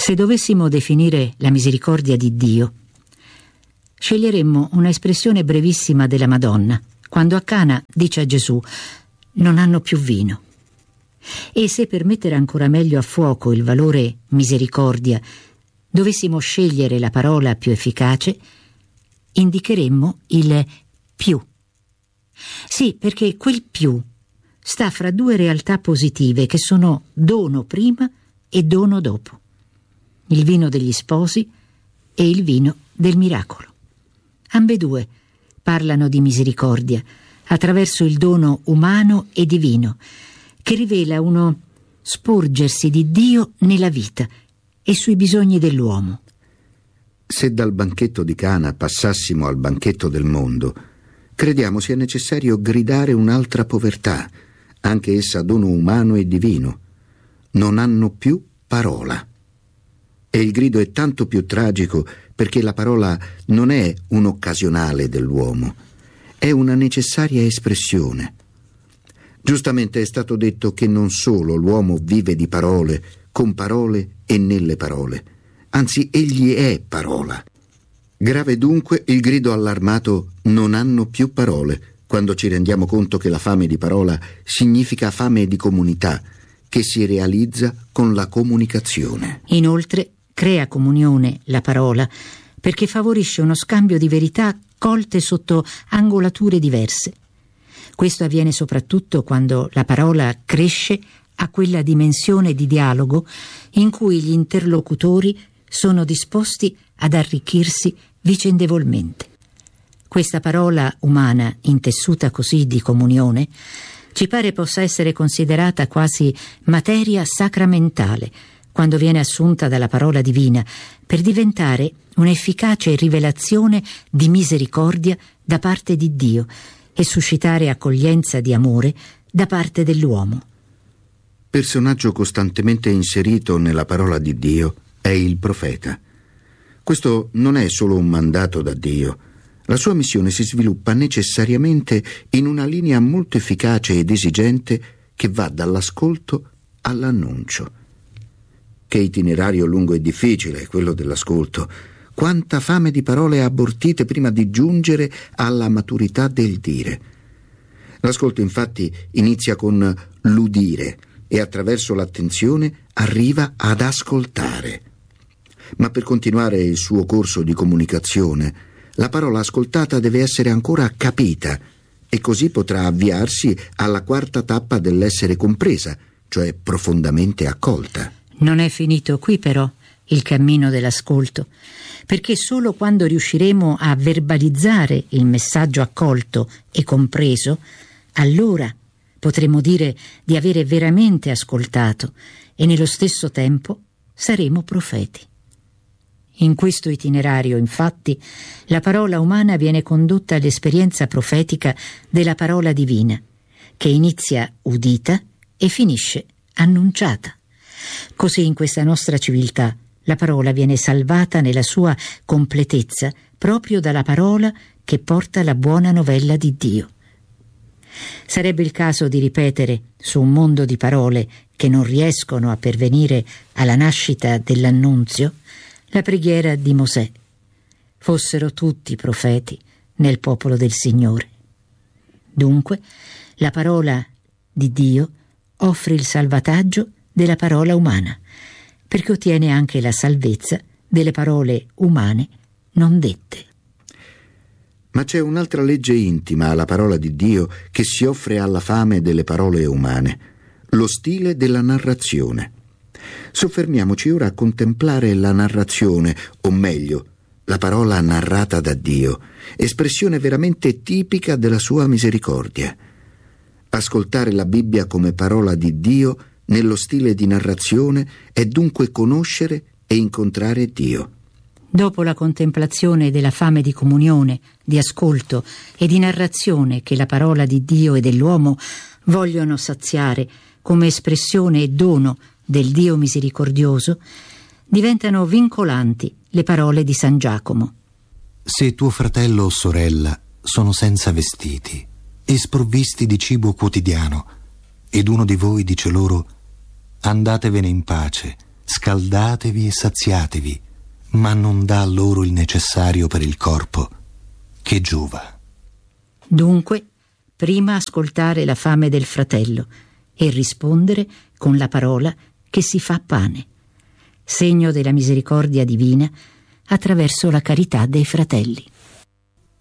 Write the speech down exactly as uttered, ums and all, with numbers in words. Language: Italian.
Se dovessimo definire la misericordia di Dio, sceglieremmo una espressione brevissima della Madonna, quando a Cana dice a Gesù: non hanno più vino. E se per mettere ancora meglio a fuoco il valore misericordia dovessimo scegliere la parola più efficace, indicheremmo il più. Sì, perché quel più sta fra due realtà positive che sono dono prima e dono dopo: il vino degli sposi e il vino del miracolo. Ambedue parlano di misericordia attraverso il dono umano e divino, che rivela uno sporgersi di Dio nella vita e sui bisogni dell'uomo. Se dal banchetto di Cana passassimo al banchetto del mondo, crediamo sia necessario gridare un'altra povertà, anche essa dono umano e divino. Non hanno più parola. E il grido è tanto più tragico perché la parola non è un occasionale dell'uomo, è una necessaria espressione. Giustamente è stato detto che non solo l'uomo vive di parole, con parole e nelle parole, anzi egli è parola. Grave dunque il grido allarmato «non hanno più parole», quando ci rendiamo conto che la fame di parola significa fame di comunità, che si realizza con la comunicazione. Inoltre crea comunione la parola, perché favorisce uno scambio di verità colte sotto angolature diverse. Questo avviene soprattutto quando la parola cresce a quella dimensione di dialogo in cui gli interlocutori sono disposti ad arricchirsi vicendevolmente. Questa parola umana, intessuta così di comunione, ci pare possa essere considerata quasi materia sacramentale quando viene assunta dalla parola divina per diventare un'efficace rivelazione di misericordia da parte di Dio e suscitare accoglienza di amore da parte dell'uomo. Personaggio costantemente inserito nella parola di Dio è il profeta. Questo non è solo un mandato da Dio. La sua missione si sviluppa necessariamente in una linea molto efficace ed esigente che va dall'ascolto all'annuncio. Che itinerario lungo e difficile quello dell'ascolto! Quanta fame di parole abortite prima di giungere alla maturità del dire. L'ascolto infatti inizia con l'udire e attraverso l'attenzione arriva ad ascoltare. Ma per continuare il suo corso di comunicazione, la parola ascoltata deve essere ancora capita e così potrà avviarsi alla quarta tappa dell'essere compresa, cioè profondamente accolta. Non è finito qui però il cammino dell'ascolto, perché solo quando riusciremo a verbalizzare il messaggio accolto e compreso, allora potremo dire di avere veramente ascoltato e nello stesso tempo saremo profeti. In questo itinerario, infatti, la parola umana viene condotta all'esperienza profetica della parola divina, che inizia udita e finisce annunciata. Così in questa nostra civiltà la parola viene salvata nella sua completezza proprio dalla parola che porta la buona novella di Dio. Sarebbe il caso di ripetere su un mondo di parole che non riescono a pervenire alla nascita dell'annunzio la preghiera di Mosè: fossero tutti profeti nel popolo del Signore. Dunque la parola di Dio offre il salvataggio della parola umana, perché ottiene anche la salvezza delle parole umane non dette. Ma c'è un'altra legge intima alla parola di Dio che si offre alla fame delle parole umane: lo stile della narrazione. Soffermiamoci ora a contemplare la narrazione, o meglio, la parola narrata da Dio, espressione veramente tipica della sua misericordia. Ascoltare la Bibbia come parola di Dio nello stile di narrazione è dunque conoscere e incontrare Dio. Dopo la contemplazione della fame di comunione, di ascolto e di narrazione che la parola di Dio e dell'uomo vogliono saziare come espressione e dono del Dio misericordioso, diventano vincolanti le parole di San Giacomo. Se tuo fratello o sorella sono senza vestiti e sprovvisti di cibo quotidiano, ed uno di voi dice loro: andatevene in pace, scaldatevi e saziatevi, ma non dà loro il necessario per il corpo, che giova. Dunque, prima ascoltare la fame del fratello e rispondere con la parola che si fa pane, segno della misericordia divina attraverso la carità dei fratelli.